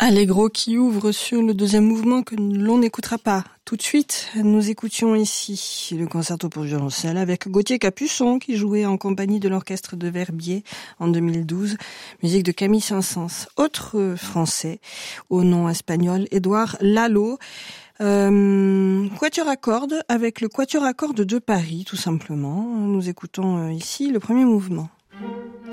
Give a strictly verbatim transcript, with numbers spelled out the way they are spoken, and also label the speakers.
Speaker 1: Allegro qui ouvre sur le deuxième mouvement que l'on n'écoutera pas. Tout de suite, nous écoutions ici le concerto pour violoncelle avec Gauthier Capuçon qui jouait en compagnie de l'orchestre de Verbier en deux mille douze, musique de Camille Saint-Saëns. Autre français au nom espagnol, Édouard Lalo. Euh, quatuor à cordes avec le quatuor à cordes de Paris tout simplement. Nous écoutons ici le premier mouvement.